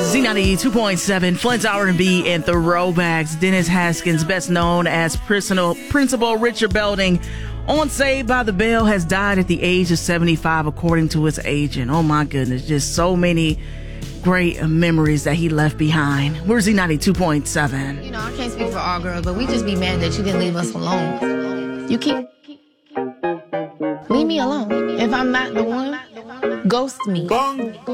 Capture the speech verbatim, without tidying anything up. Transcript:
Z ninety-two point seven, Flint's R and B and Throwbacks. Dennis Haskins, best known as Principal, Principal Richard Belding, on Saved by the Bell, has died at the age of seventy-five, according to his agent. Oh my goodness, just so many great memories that he left behind. We're Z ninety-two point seven. You know, I can't speak for all girls, but we just be mad that you didn't leave us alone. You keep... Leave me alone. If I'm not the one, ghost me.